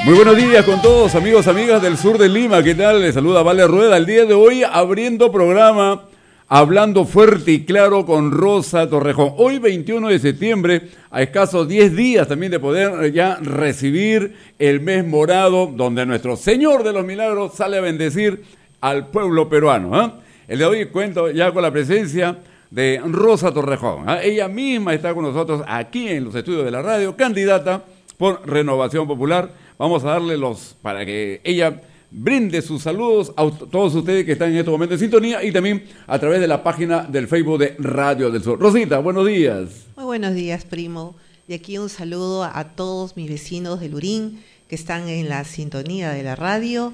Muy buenos días con todos, amigos, amigas del sur de Lima. ¿Qué tal? Les saluda Vale Rueda. El día de hoy abriendo programa, hablando fuerte y claro con Rosa Torrejón. Hoy 21 de septiembre, a escasos 10 días también de poder ya recibir el mes morado, donde nuestro Señor de los Milagros sale a bendecir al pueblo peruano. El de hoy cuento ya con la presencia de Rosa Torrejón. Ella misma está con nosotros aquí en los estudios de la radio, candidata por Renovación Popular. Vamos a darle para que ella brinde sus saludos a todos ustedes que están en este momento en sintonía y también a través de la página del Facebook de Radio del Sur. Rosita, buenos días. Muy buenos días, primo. Y aquí un saludo a todos mis vecinos de Lurín que están en la sintonía de la radio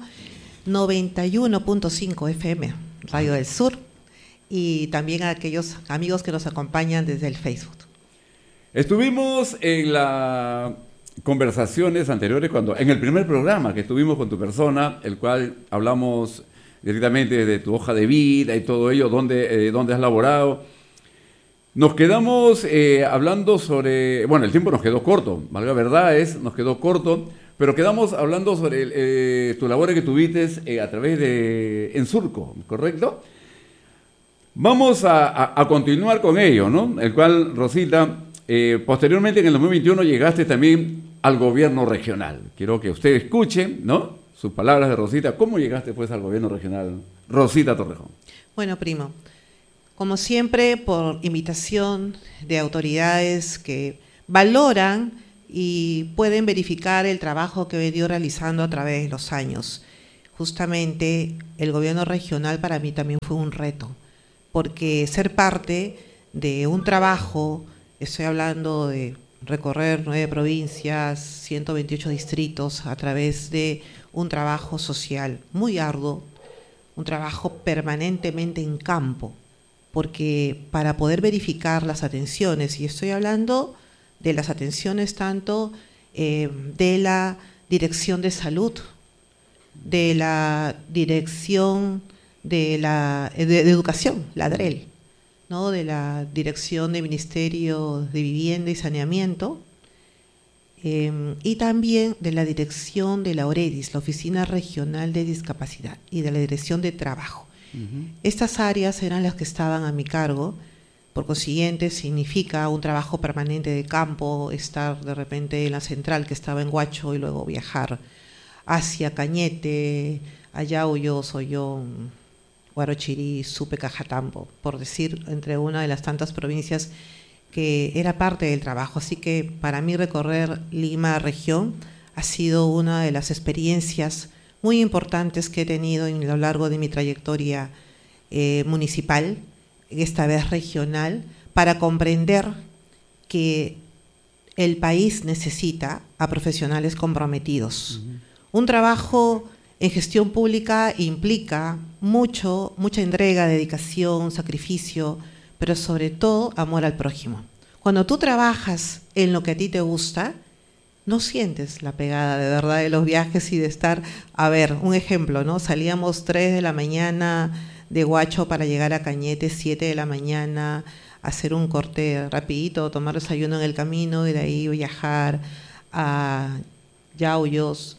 91.5 FM, Radio del Sur, y también a aquellos amigos que nos acompañan desde el Facebook. Estuvimos en las conversaciones anteriores, en el primer programa que estuvimos con tu persona, el cual hablamos directamente de tu hoja de vida y todo ello, dónde has laborado. Nos quedamos hablando sobre, el tiempo nos quedó corto, valga verdad nos quedó corto, pero quedamos hablando sobre tu labor que tuviste a través de Ensurco, ¿correcto? Vamos a continuar con ello, ¿no? El cual, Rosita, posteriormente en el 2021 llegaste también al gobierno regional. Quiero que usted escuche, ¿no?, sus palabras de Rosita. ¿Cómo llegaste pues al gobierno regional, Rosita Torrejón? Bueno, primo, como siempre, por invitación de autoridades que valoran y pueden verificar el trabajo que he venido realizando a través de los años. Justamente el gobierno regional para mí también fue un reto, porque ser parte de un trabajo, estoy hablando de recorrer 9 provincias, 128 distritos a través de un trabajo social muy arduo, un trabajo permanentemente en campo, porque para poder verificar las atenciones, y estoy hablando de las atenciones tanto de la Dirección de Salud, de la Dirección de Educación, la DREL, ¿no?, de la Dirección de Ministerio de Vivienda y Saneamiento, y también de la Dirección de la OREDIS, la Oficina Regional de Discapacidad, y de la Dirección de Trabajo. Estas áreas eran las que estaban a mi cargo. Por consiguiente, significa un trabajo permanente de campo, estar de repente en la central que estaba en Huacho y luego viajar hacia Cañete, Ayahuyo, Sollón, Huarochirí, Supe, Cajatambo, por decir, entre una de las tantas provincias que era parte del trabajo. Así que para mí recorrer Lima región ha sido una de las experiencias muy importantes que he tenido a lo largo de mi trayectoria municipal, esta vez regional, para comprender que el país necesita a profesionales comprometidos. Un trabajo en gestión pública implica mucha entrega, dedicación, sacrificio, pero sobre todo amor al prójimo. Cuando tú trabajas en lo que a ti te gusta, no sientes la pegada de verdad de los viajes y de estar, un ejemplo, ¿no? Salíamos 3 de la mañana de Huacho para llegar a Cañete, 7 de la mañana, hacer un corte rapidito, tomar desayuno en el camino y de ahí viajar a Yauyos,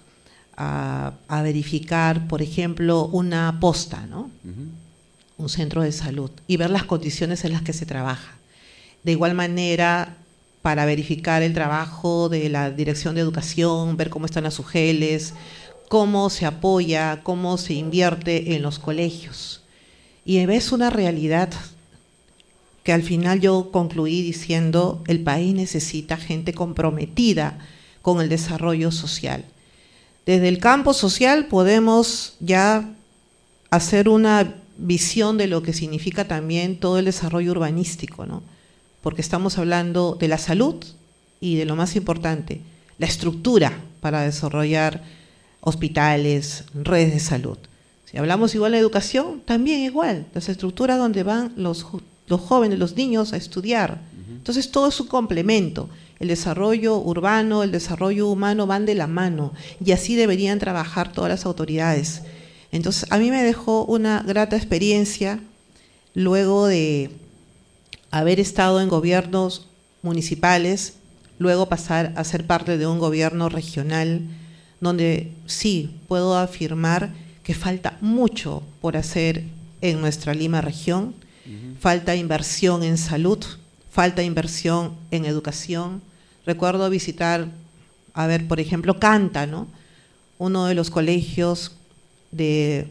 a verificar, por ejemplo, una posta, ¿no? Un centro de salud, y ver las condiciones en las que se trabaja. De igual manera, para verificar el trabajo de la Dirección de Educación, ver cómo están las UGELs, cómo se apoya, cómo se invierte en los colegios. Y ves una realidad que al final yo concluí diciendo, el país necesita gente comprometida con el desarrollo social. Desde el campo social podemos ya hacer una visión de lo que significa también todo el desarrollo urbanístico, ¿no? Porque estamos hablando de la salud y de lo más importante, la estructura para desarrollar hospitales, redes de salud. Si hablamos igual de educación, también igual, las estructuras donde van los jóvenes, los niños a estudiar. Entonces todo es un complemento. El desarrollo urbano, el desarrollo humano van de la mano, y así deberían trabajar todas las autoridades. Entonces a mí me dejó una grata experiencia luego de haber estado en gobiernos municipales, luego pasar a ser parte de un gobierno regional donde sí puedo afirmar que falta mucho por hacer en nuestra Lima región. Falta inversión en salud, falta inversión en educación. Recuerdo visitar, por ejemplo, Canta, ¿no? Uno de los colegios de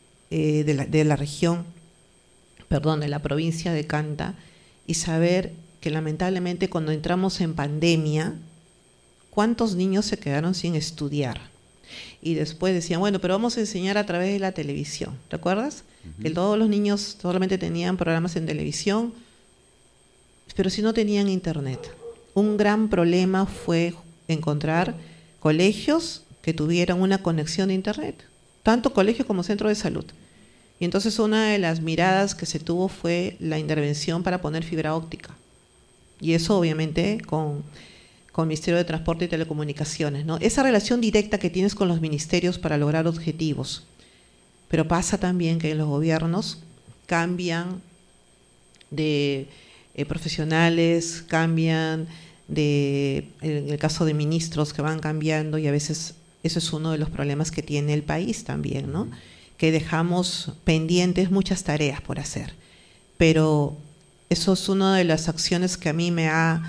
la región, de la provincia de Canta, y saber que lamentablemente cuando entramos en pandemia, ¿cuántos niños se quedaron sin estudiar? Y después decían, bueno, pero vamos a enseñar a través de la televisión, ¿recuerdas? Que todos los niños solamente tenían programas en televisión, pero si no tenían internet. Un gran problema fue encontrar colegios que tuvieran una conexión de internet, tanto colegios como centro de salud. Y entonces una de las miradas que se tuvo fue la intervención para poner fibra óptica. Y eso obviamente con el Ministerio de Transporte y Telecomunicaciones, ¿no? Esa relación directa que tienes con los ministerios para lograr objetivos. Pero pasa también que los gobiernos cambian de profesionales, cambian en el caso de ministros que van cambiando, y a veces eso es uno de los problemas que tiene el país también, ¿no? Que dejamos pendientes muchas tareas por hacer. Pero eso es una de las acciones que a mí me ha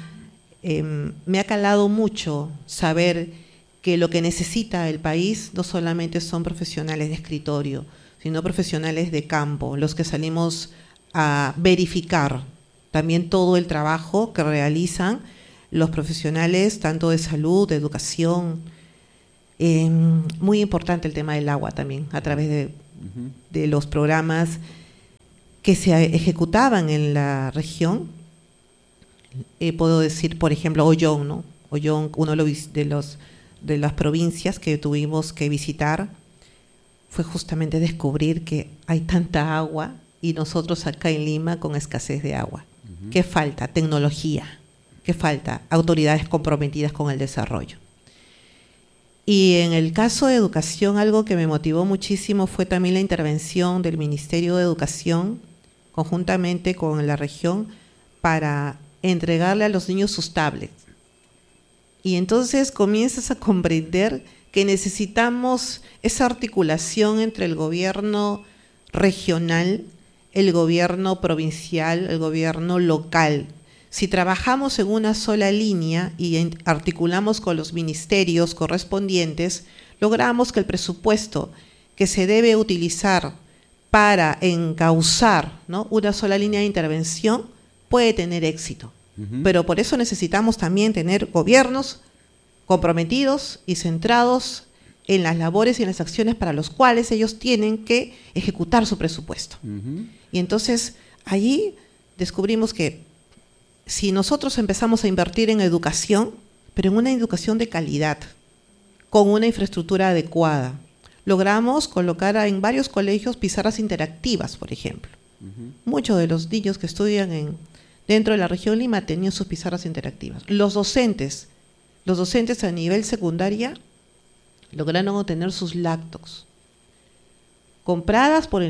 calado mucho, saber que lo que necesita el país no solamente son profesionales de escritorio, sino profesionales de campo, los que salimos a verificar también todo el trabajo que realizan los profesionales, tanto de salud, de educación. Muy importante el tema del agua también, a través de los programas que se ejecutaban en la región. Puedo decir, por ejemplo, Ollón, ¿no? Ollón, uno de las provincias que tuvimos que visitar, fue justamente descubrir que hay tanta agua y nosotros acá en Lima con escasez de agua. ¿Qué falta? Tecnología. ¿Qué falta? Autoridades comprometidas con el desarrollo. Y en el caso de educación, algo que me motivó muchísimo fue también la intervención del Ministerio de Educación, conjuntamente con la región, para entregarle a los niños sus tablets. Y entonces comienzas a comprender que necesitamos esa articulación entre el gobierno regional, el gobierno provincial, el gobierno local. Si trabajamos en una sola línea y articulamos con los ministerios correspondientes, logramos que el presupuesto que se debe utilizar para encauzar, ¿no?, una sola línea de intervención puede tener éxito. Pero por eso necesitamos también tener gobiernos comprometidos y centrados en las labores y en las acciones para los cuales ellos tienen que ejecutar su presupuesto. Y entonces allí descubrimos que si nosotros empezamos a invertir en educación, pero en una educación de calidad, con una infraestructura adecuada, logramos colocar en varios colegios pizarras interactivas, por ejemplo. Muchos de los niños que estudian dentro de la región Lima tenían sus pizarras interactivas. Los docentes a nivel secundaria lograron obtener sus laptops, compradas por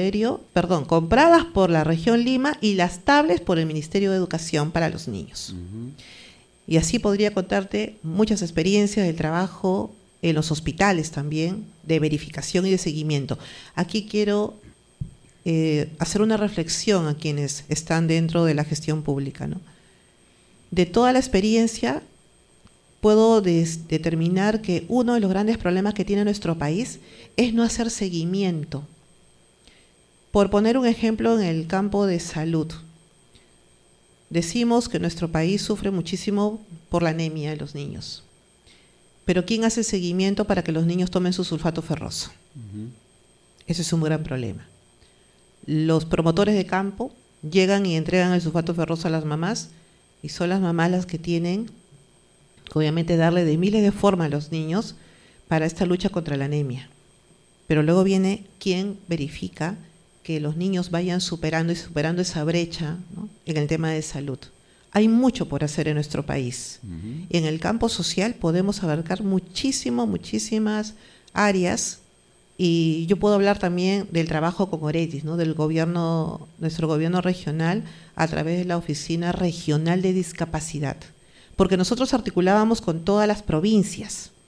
la región Lima, y las tablets por el Ministerio de Educación para los niños. Y así podría contarte muchas experiencias del trabajo en los hospitales también, de verificación y de seguimiento. Aquí quiero hacer una reflexión a quienes están dentro de la gestión pública, ¿no? De toda la experiencia, puedo determinar que uno de los grandes problemas que tiene nuestro país es no hacer seguimiento. Por poner un ejemplo en el campo de salud, decimos que nuestro país sufre muchísimo por la anemia de los niños. Pero ¿quién hace seguimiento para que los niños tomen su sulfato ferroso? Ese es un gran problema. Los promotores de campo llegan y entregan el sulfato ferroso a las mamás, y son las mamás las que tienen obviamente darle de miles de formas a los niños para esta lucha contra la anemia. Pero luego viene quien verifica que los niños vayan superando esa brecha, ¿no?, en el tema de salud. Hay mucho por hacer en nuestro país. Y en el campo social podemos abarcar muchísimas áreas, y yo puedo hablar también del trabajo con Oretis, ¿no?, del gobierno, nuestro gobierno regional, a través de la Oficina Regional de Discapacidad. Porque nosotros articulábamos con todas las provincias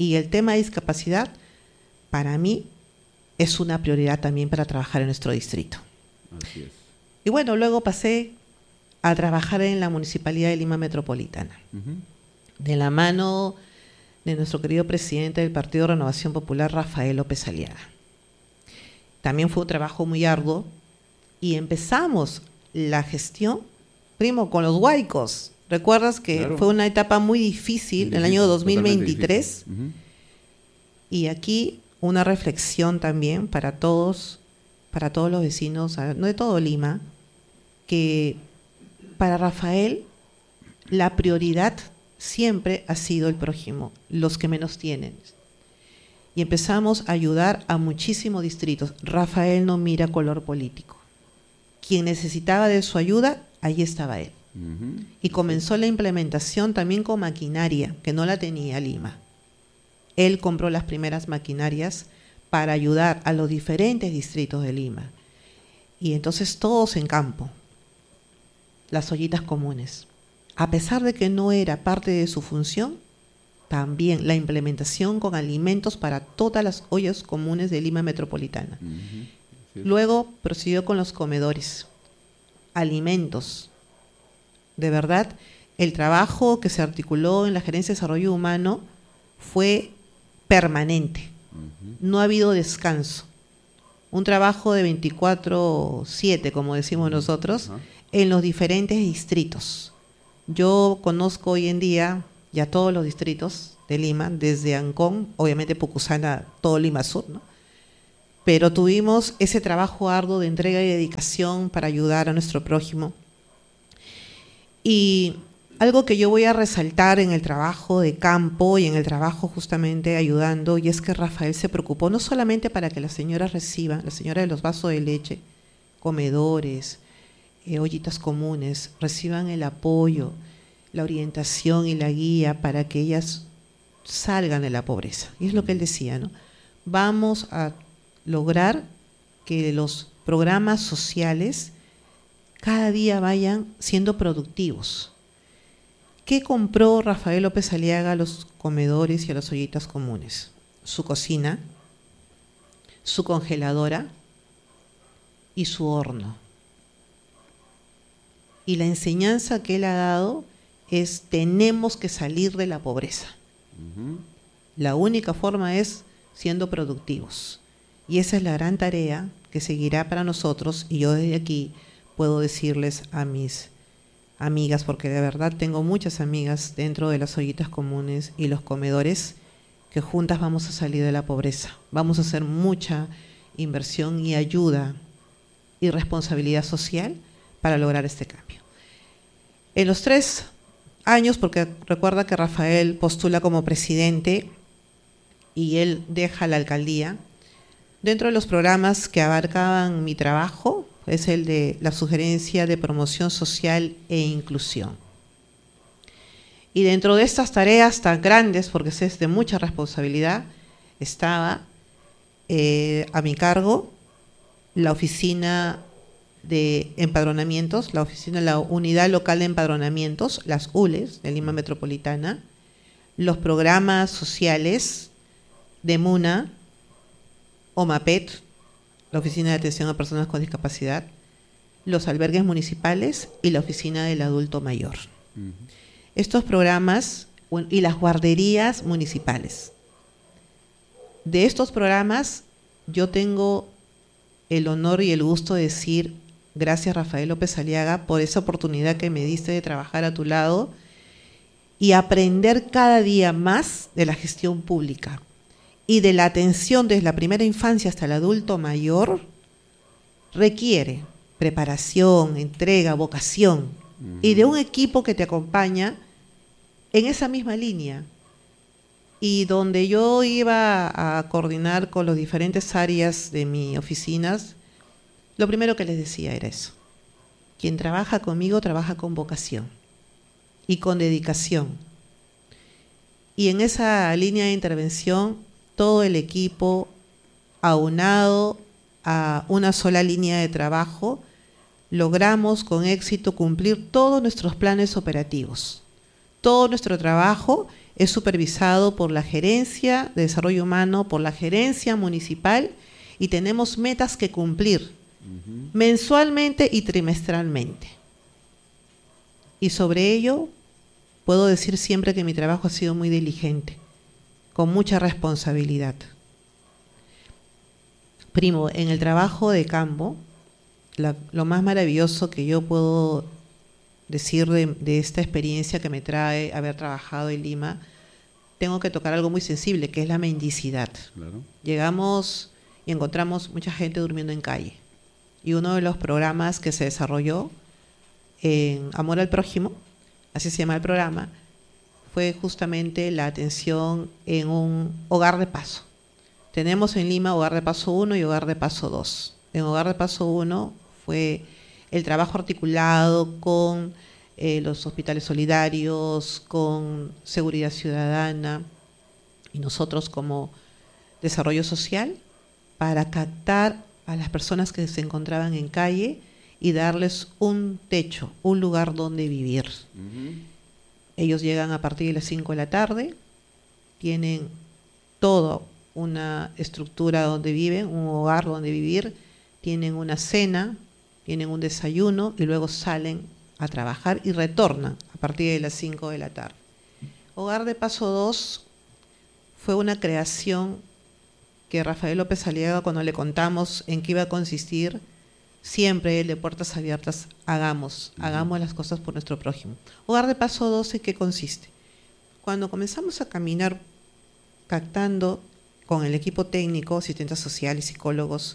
Y el tema de discapacidad, para mí, es una prioridad también para trabajar en nuestro distrito. Así es. Y bueno, luego pasé a trabajar en la Municipalidad de Lima Metropolitana, de la mano de nuestro querido presidente del Partido Renovación Popular, Rafael López Aliaga. También fue un trabajo muy arduo y empezamos la gestión, primo, con los huaicos. ¿Recuerdas que claro, fue una etapa muy difícil en el año 2023? Y aquí una reflexión también para todos los vecinos, no de todo Lima, que para Rafael la prioridad siempre ha sido el prójimo, los que menos tienen. Y empezamos a ayudar a muchísimos distritos. Rafael no mira color político. Quien necesitaba de su ayuda, ahí estaba él. Y comenzó la implementación también con maquinaria, que no la tenía Lima. Él compró las primeras maquinarias para ayudar a los diferentes distritos de Lima. Y entonces todos en campo, las ollitas comunes. A pesar de que no era parte de su función, también la implementación con alimentos para todas las ollas comunes de Lima Metropolitana. Sí. Luego prosiguió con los comedores, alimentos. De verdad, el trabajo que se articuló en la Gerencia de Desarrollo Humano fue permanente. No ha habido descanso. Un trabajo de 24/7, como decimos nosotros, en los diferentes distritos. Yo conozco hoy en día ya todos los distritos de Lima, desde Ancón, obviamente Pucusana, todo Lima Sur, ¿no? Pero tuvimos ese trabajo arduo de entrega y dedicación para ayudar a nuestro prójimo. Y algo que yo voy a resaltar en el trabajo de campo y en el trabajo justamente ayudando, y es que Rafael se preocupó no solamente para que las señoras reciban, las señoras de los vasos de leche, comedores, ollitas comunes, reciban el apoyo, la orientación y la guía para que ellas salgan de la pobreza. Y es lo que él decía, ¿no? Vamos a lograr que los programas sociales cada día vayan siendo productivos. ¿Qué compró Rafael López Aliaga a los comedores y a las ollitas comunes? Su cocina, su congeladora y su horno. Y la enseñanza que él ha dado es: tenemos que salir de la pobreza. La única forma es siendo productivos. Y esa es la gran tarea que seguirá para nosotros, y yo desde aquí puedo decirles a mis amigas, porque de verdad tengo muchas amigas dentro de las ollitas comunes y los comedores, que juntas vamos a salir de la pobreza. Vamos a hacer mucha inversión y ayuda y responsabilidad social para lograr este cambio. En los 3 años, porque recuerda que Rafael postula como presidente y él deja la alcaldía, dentro de los programas que abarcaban mi trabajo es el de la sugerencia de promoción social e inclusión. Y dentro de estas tareas tan grandes, porque es de mucha responsabilidad, estaba a mi cargo la oficina de empadronamientos, la Unidad Local de Empadronamientos, las ULES de Lima Metropolitana, los programas sociales de MUNA, OMAPET, la Oficina de Atención a Personas con Discapacidad, los albergues municipales y la Oficina del Adulto Mayor. Estos programas y las guarderías municipales. De estos programas yo tengo el honor y el gusto de decir gracias, Rafael López Aliaga, por esa oportunidad que me diste de trabajar a tu lado y aprender cada día más de la gestión pública y de la atención desde la primera infancia hasta el adulto mayor. Requiere preparación, entrega, vocación y de un equipo que te acompaña en esa misma línea. Y donde yo iba a coordinar con las diferentes áreas de mis oficinas, lo primero que les decía era eso: quien trabaja conmigo trabaja con vocación y con dedicación. Y en esa línea de intervención, todo el equipo aunado a una sola línea de trabajo, logramos con éxito cumplir todos nuestros planes operativos. Todo nuestro trabajo es supervisado por la Gerencia de Desarrollo Humano, por la Gerencia Municipal, y tenemos metas que cumplir mensualmente y trimestralmente. Y sobre ello puedo decir siempre que mi trabajo ha sido muy diligente, con mucha responsabilidad. Primo, en el trabajo de campo, lo más maravilloso que yo puedo decir de esta experiencia que me trae haber trabajado en Lima, tengo que tocar algo muy sensible, que es la mendicidad. Claro. Llegamos y encontramos mucha gente durmiendo en calle. Y uno de los programas que se desarrolló en Amor al Prójimo, así se llama el programa, fue justamente la atención en un hogar de paso. Tenemos en Lima Hogar de Paso 1 y Hogar de Paso 2. En Hogar de Paso 1 fue el trabajo articulado con los hospitales solidarios, con Seguridad Ciudadana y nosotros como Desarrollo Social, para captar a las personas que se encontraban en calle y darles un techo, un lugar donde vivir. Ellos llegan a partir de las 5 de la tarde, tienen toda una estructura donde viven, un hogar donde vivir, tienen una cena, tienen un desayuno y luego salen a trabajar y retornan a partir de las 5 de la tarde. Hogar de Paso 2 fue una creación que Rafael López Aliaga, cuando le contamos en qué iba a consistir, siempre él de puertas abiertas, hagamos las cosas por nuestro prójimo. Hogar de Paso 2, ¿en qué consiste? Cuando comenzamos a caminar captando con el equipo técnico, asistentes sociales, psicólogos,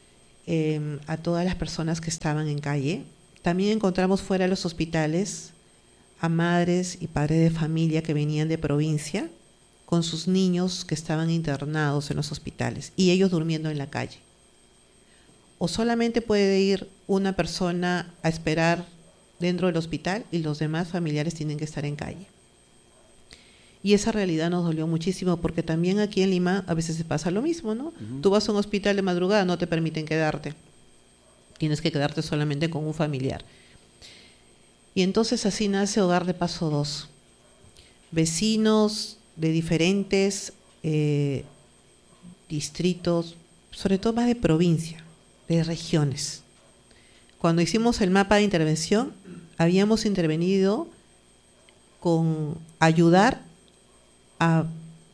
a todas las personas que estaban en calle, también encontramos fuera de los hospitales a madres y padres de familia que venían de provincia con sus niños que estaban internados en los hospitales y ellos durmiendo en la calle. O solamente puede ir una persona a esperar dentro del hospital y los demás familiares tienen que estar en calle. Y esa realidad nos dolió muchísimo porque también aquí en Lima a veces se pasa lo mismo, ¿no? Tú vas a un hospital de madrugada, no te permiten quedarte. Tienes que quedarte solamente con un familiar. Y entonces así nace Hogar de Paso 2. Vecinos de diferentes distritos, sobre todo más de provincia, de regiones. Cuando hicimos el mapa de intervención, habíamos intervenido con ayudar a,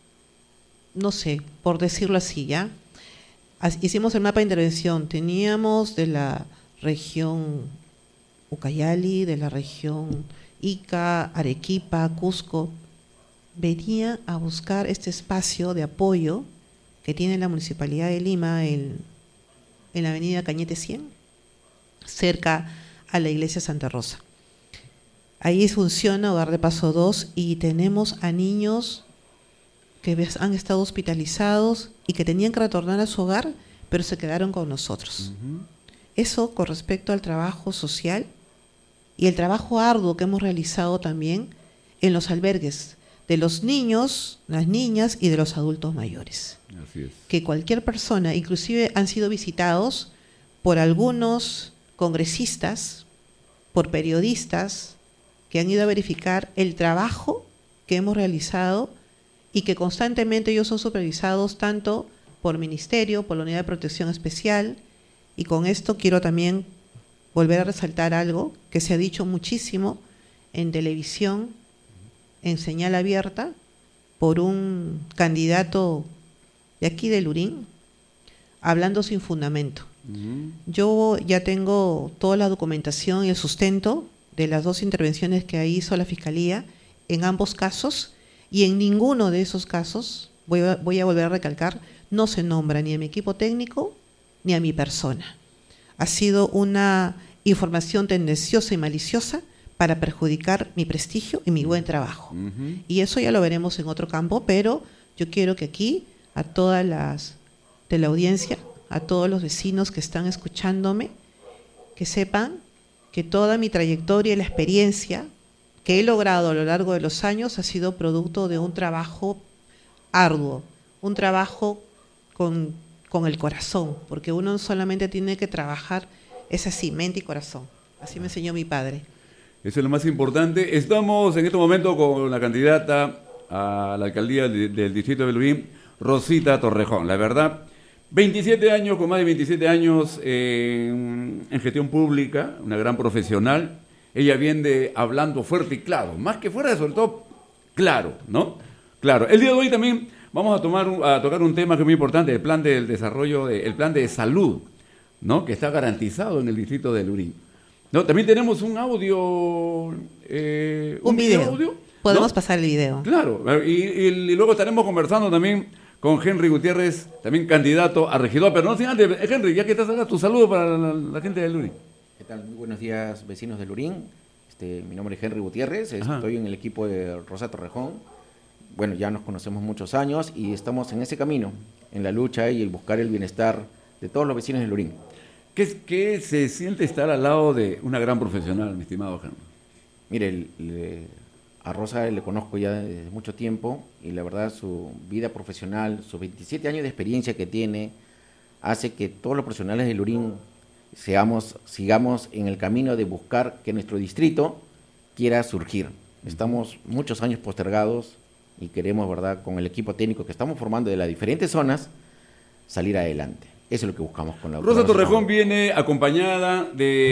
no sé, por decirlo así, ¿ya? Hicimos el mapa de intervención, teníamos de la región Ucayali, de la región Ica, Arequipa, Cusco, venía a buscar este espacio de apoyo que tiene la Municipalidad de Lima en la avenida Cañete 100, cerca a la iglesia Santa Rosa. Ahí funciona Hogar de Paso 2 y tenemos a niños que han estado hospitalizados y que tenían que retornar a su hogar, pero se quedaron con nosotros. Eso con respecto al trabajo social y el trabajo arduo que hemos realizado también en los albergues de los niños, las niñas y de los adultos mayores. Así es. Que cualquier persona, inclusive han sido visitados por algunos congresistas, por periodistas, que han ido a verificar el trabajo que hemos realizado y que constantemente ellos son supervisados tanto por Ministerio, por la Unidad de Protección Especial, y con esto quiero también volver a resaltar algo que se ha dicho muchísimo en televisión, en señal abierta, por un candidato de aquí de Lurín, hablando sin fundamento. Yo ya tengo toda la documentación y el sustento de las 2 intervenciones que hizo la Fiscalía en ambos casos, y en ninguno de esos casos, voy a volver a recalcar, no se nombra ni a mi equipo técnico ni a mi persona. Ha sido una información tendenciosa y maliciosa para perjudicar mi prestigio y mi buen trabajo. Y eso ya lo veremos en otro campo, pero yo quiero que aquí, a todas las de la audiencia, a todos los vecinos que están escuchándome, que sepan que toda mi trayectoria y la experiencia que he logrado a lo largo de los años ha sido producto de un trabajo arduo, un trabajo con el corazón, porque uno solamente tiene que trabajar, es así, mente y corazón. Así me enseñó mi padre. Eso es lo más importante. Estamos en este momento con la candidata a la alcaldía del distrito de Lurín, Rosita Torrejón. La verdad, 27 años, con más de 27 años en gestión pública, una gran profesional. Ella viene hablando fuerte y claro, más que fuera, sobre todo claro, ¿no? Claro. El día de hoy también vamos a tocar un tema que es muy importante, el plan del desarrollo, el plan de salud, ¿no? Que está garantizado en el distrito de Lurín. ¿No? También tenemos un audio. Un video. Audio, podemos ¿no? pasar el video. Claro, y luego estaremos conversando también con Henry Gutiérrez, también candidato a regidor. Pero no sin antes, Henry, ya que estás acá, tu saludo para la gente de Lurín. ¿Qué tal? Muy buenos días, vecinos de Lurín. Mi nombre es Henry Gutiérrez, estoy en el equipo de Rosa Torrejón. Bueno, ya nos conocemos muchos años y estamos en ese camino, en la lucha y el buscar el bienestar de todos los vecinos de Lurín. ¿Qué se siente estar al lado de una gran profesional, mi estimado Henry? Mire, a Rosa le conozco ya desde mucho tiempo y la verdad su vida profesional, sus 27 años de experiencia que tiene, hace que todos los profesionales de Lurín sigamos en el camino de buscar que nuestro distrito quiera surgir. Estamos muchos años postergados y queremos, ¿verdad?, con el equipo técnico que estamos formando de las diferentes zonas, salir adelante. Eso es lo que buscamos con la Rosa Torrejón viene acompañada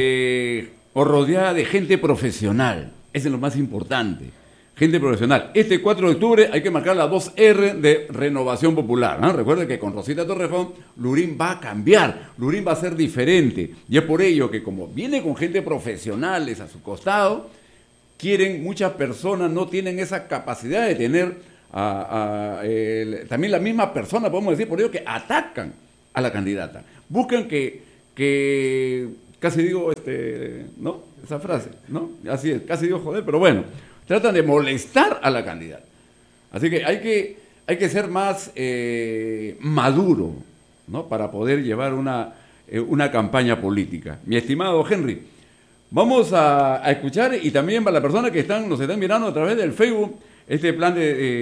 o rodeada de gente profesional. Eso es lo más importante. Gente profesional. Este 4 de octubre hay que marcar la 2R de Renovación Popular, ¿no? Recuerden que con Rosita Torrejón, Lurín va a cambiar, Lurín va a ser diferente. Y es por ello que como viene con gente profesionales a su costado, muchas personas no tienen esa capacidad de tener también la misma persona, podemos decir, por ello que atacan a la candidata. Buscan que casi digo, ¿no? Esa frase, ¿no? Así es, casi digo joder, pero bueno. Tratan de molestar a la candidata. Así que hay que ser más maduro, ¿no? Para poder llevar una campaña política. Mi estimado Henry, vamos a escuchar, y también para la persona que nos están mirando a través del Facebook, este plan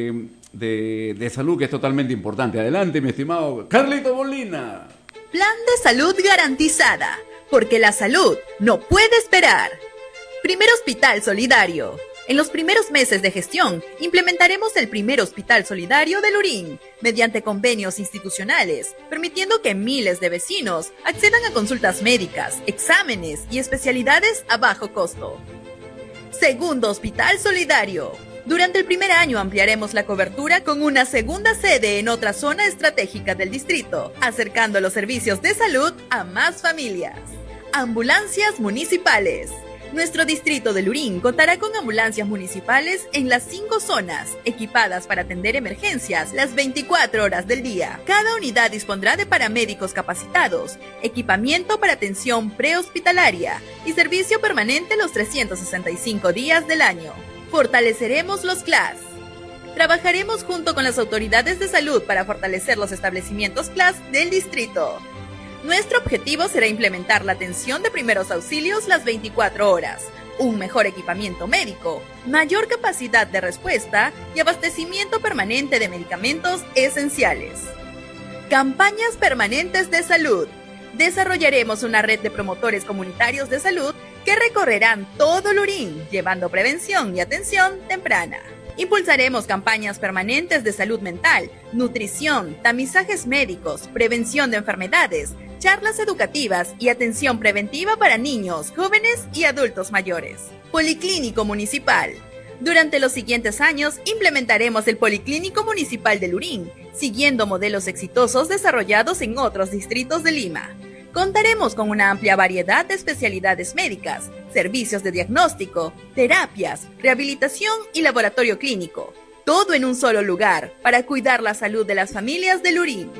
de salud que es totalmente importante. Adelante, mi estimado Carlito Molina. Plan de salud garantizada, porque la salud no puede esperar. Primer Hospital Solidario. En los primeros meses de gestión, implementaremos el primer hospital solidario de Lurín, mediante convenios institucionales, permitiendo que miles de vecinos accedan a consultas médicas, exámenes y especialidades a bajo costo. Segundo Hospital Solidario. Durante el primer año ampliaremos la cobertura con una segunda sede en otra zona estratégica del distrito, acercando los servicios de salud a más familias. Ambulancias municipales. Nuestro distrito de Lurín contará con ambulancias municipales en las 5 zonas, equipadas para atender emergencias las 24 horas del día. Cada unidad dispondrá de paramédicos capacitados, equipamiento para atención prehospitalaria y servicio permanente los 365 días del año. Fortaleceremos los CLAS. Trabajaremos junto con las autoridades de salud para fortalecer los establecimientos CLAS del distrito. Nuestro objetivo será implementar la atención de primeros auxilios las 24 horas, un mejor equipamiento médico, mayor capacidad de respuesta y abastecimiento permanente de medicamentos esenciales. Campañas permanentes de salud. Desarrollaremos una red de promotores comunitarios de salud que recorrerán todo Lurín, llevando prevención y atención temprana. Impulsaremos campañas permanentes de salud mental, nutrición, tamizajes médicos, prevención de enfermedades, charlas educativas y atención preventiva para niños, jóvenes y adultos mayores. Policlínico Municipal. Durante los siguientes años implementaremos el Policlínico Municipal de Lurín, siguiendo modelos exitosos desarrollados en otros distritos de Lima. Contaremos con una amplia variedad de especialidades médicas, servicios de diagnóstico, terapias, rehabilitación y laboratorio clínico. Todo en un solo lugar para cuidar la salud de las familias de Lurín.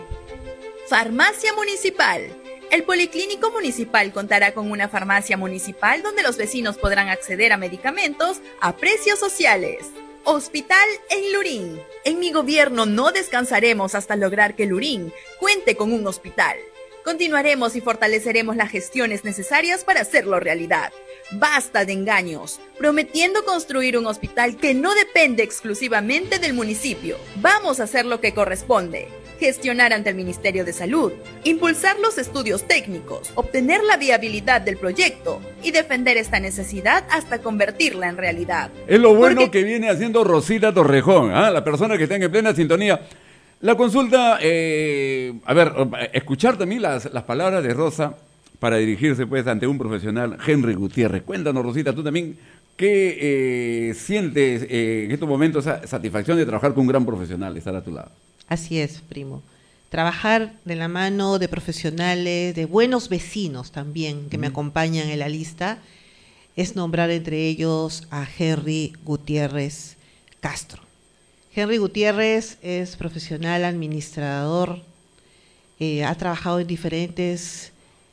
Farmacia Municipal. El Policlínico Municipal contará con una farmacia municipal donde los vecinos podrán acceder a medicamentos a precios sociales. Hospital en Lurín. En mi gobierno no descansaremos hasta lograr que Lurín cuente con un hospital. Continuaremos y fortaleceremos las gestiones necesarias para hacerlo realidad. Basta de engaños, prometiendo construir un hospital que no depende exclusivamente del municipio. Vamos a hacer lo que corresponde. gestionar ante el Ministerio de Salud, impulsar los estudios técnicos, obtener la viabilidad del proyecto y defender esta necesidad hasta convertirla en realidad. Es lo bueno que viene haciendo Rosita Torrejón, la persona que está en plena sintonía. La consulta, escuchar también las palabras de Rosa para dirigirse pues ante un profesional, Henry Gutiérrez. Cuéntanos, Rosita, tú también, ¿qué sientes en estos momentos esa satisfacción de trabajar con un gran profesional, estar a tu lado? Así es, primo. Trabajar de la mano de profesionales, de buenos vecinos también que me acompañan en la lista, es nombrar entre ellos a Henry Gutiérrez Castro. Henry Gutiérrez es profesional administrador, ha trabajado en diferentes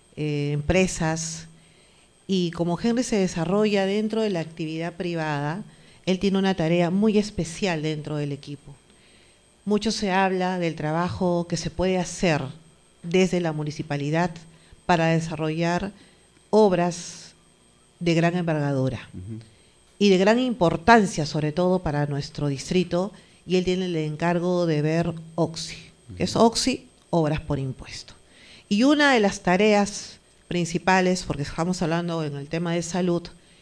empresas y como Henry se desarrolla dentro de la actividad privada, él tiene una tarea muy especial dentro del equipo. Mucho se habla del trabajo que se puede hacer desde la municipalidad para desarrollar obras de gran envergadura y de gran importancia, sobre todo para nuestro distrito, y él tiene el encargo de ver OXI, que es OXI, obras por impuesto. Y una de las tareas principales, porque estamos hablando en el tema de salud,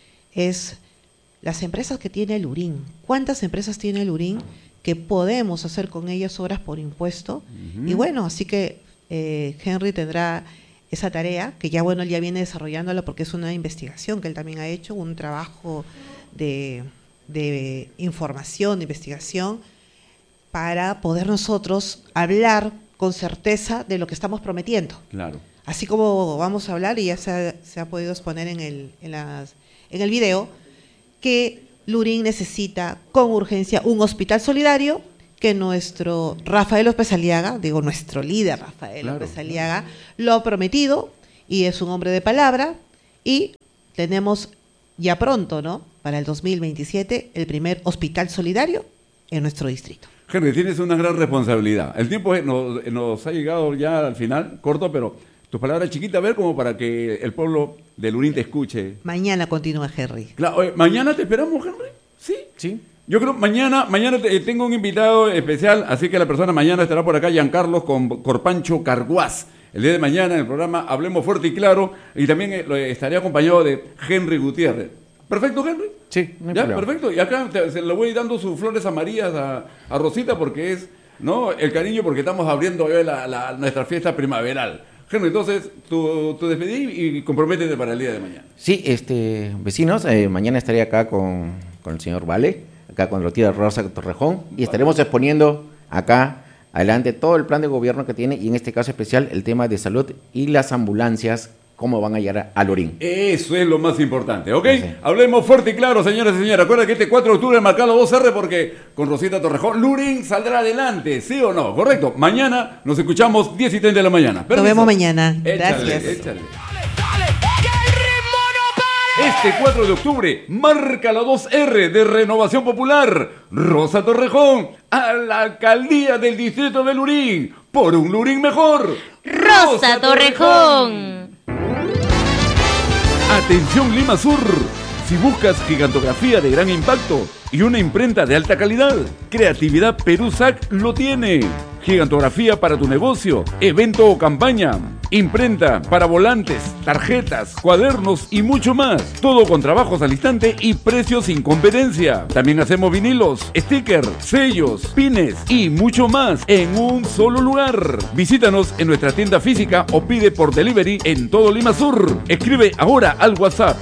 es las empresas que tiene el URIN. ¿Cuántas empresas tiene el URIN que podemos hacer con ellas obras por impuesto? Y bueno, así que Henry tendrá esa tarea, que ya bueno, él ya viene desarrollándola porque es una investigación que él también ha hecho, un trabajo de información, de investigación, para poder nosotros hablar con certeza de lo que estamos prometiendo. Claro. Así como vamos a hablar, y ya se ha podido exponer en el video, que Lurín necesita con urgencia un hospital solidario, que nuestro Rafael López Aliaga, digo nuestro líder Rafael López Aliaga, lo ha prometido y es un hombre de palabra, y tenemos ya pronto, ¿no?, para el 2027, el primer hospital solidario en nuestro distrito. Henry, tienes una gran responsabilidad. El tiempo nos ha llegado ya al final, corto, pero tus palabras chiquitas, a ver, como para que el pueblo de Lurín te escuche. Mañana continúa Henry. Claro, ¿mañana te esperamos, Henry? ¿Sí? Sí. Yo creo, mañana tengo un invitado especial, así que la persona mañana estará por acá, Giancarlos Corpancho Carguás. El día de mañana en el programa Hablemos Fuerte y Claro, y también estaré acompañado de Henry Gutiérrez. ¿Perfecto, Henry? Sí, no hay ya, problema. Perfecto. Y acá se le voy dando sus flores amarillas a Rosita porque es, ¿no?, el cariño, porque estamos abriendo hoy nuestra fiesta primaveral. Henry, entonces, tu despedida y comprométete para el día de mañana. Sí, vecinos, mañana estaré acá con el señor Vale, acá con la tía Rosa Torrejón, y estaremos exponiendo acá adelante todo el plan de gobierno que tiene, y en este caso especial el tema de salud y las ambulancias, cómo van a llegar a Lurín. Eso es lo más importante, ¿ok? Sí. Hablemos fuerte y claro, señoras y señores. Recuerda que este 4 de octubre marcado 2R porque con Rosita Torrejón, Lurín saldrá adelante, ¿sí o no? Correcto. Mañana nos escuchamos 10:30 de la mañana. Permiso. Nos vemos mañana. Gracias. Échale. Este 4 de octubre marca la 2R de Renovación Popular. Rosa Torrejón a la alcaldía del distrito de Lurín. Por un Lurín mejor. Rosa Torrejón. Atención Lima Sur, si buscas gigantografía de gran impacto y una imprenta de alta calidad, Creatividad Perú SAC lo tiene. Gigantografía para tu negocio, evento o campaña, imprenta para volantes, tarjetas, cuadernos y mucho más. Todo con trabajos al instante y precios sin competencia. También hacemos vinilos, stickers, sellos, pines y mucho más en un solo lugar. Visítanos en nuestra tienda física o pide por delivery en todo Lima Sur. Escribe ahora al WhatsApp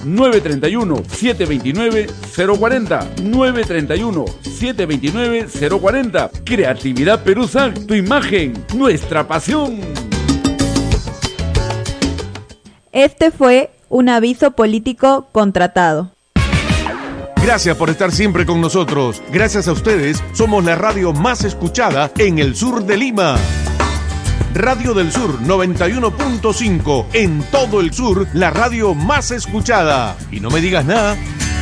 931-729-040. 931-729-040. Creatividad Perú SAC, tu imagen, nuestra pasión. Este fue un aviso político contratado. Gracias por estar siempre con nosotros. Gracias a ustedes, somos la radio más escuchada en el sur de Lima. Radio del Sur 91.5. En todo el sur, la radio más escuchada. Y no me digas nada.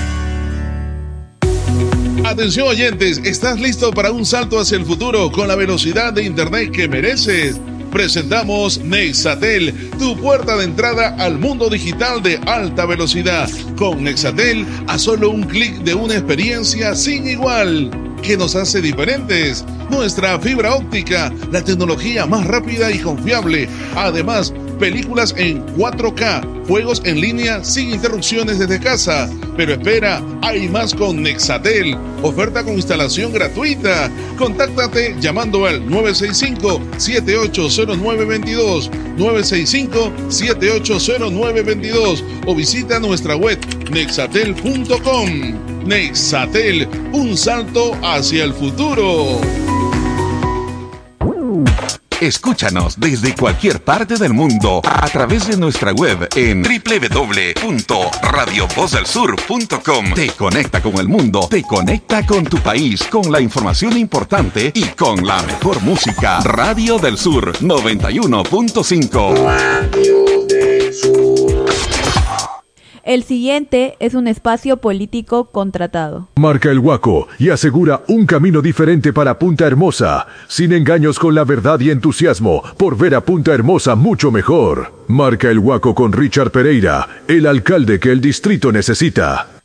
Atención oyentes, ¿estás listo para un salto hacia el futuro con la velocidad de internet que mereces? Presentamos Nexatel, tu puerta de entrada al mundo digital de alta velocidad. Con Nexatel, a solo un clic de una experiencia sin igual. que nos hace diferentes. Nuestra fibra óptica, la tecnología más rápida y confiable. Además, películas en 4K, juegos en línea sin interrupciones desde casa. Pero espera, hay más con Nexatel. Oferta con instalación gratuita. Contáctate llamando al 965-780922, 965-780922 o visita nuestra web nexatel.com. Nexatel, un salto hacia el futuro. Escúchanos desde cualquier parte del mundo a través de nuestra web en www.radiovozelsur.com. Te conecta con el mundo, te conecta con tu país, con la información importante y con la mejor música. Radio del Sur 91.5. Radio del Sur. El siguiente es un espacio político contratado. Marca el Huaco y asegura un camino diferente para Punta Hermosa, sin engaños, con la verdad y entusiasmo por ver a Punta Hermosa mucho mejor. Marca el Huaco con Richard Pereira, el alcalde que el distrito necesita.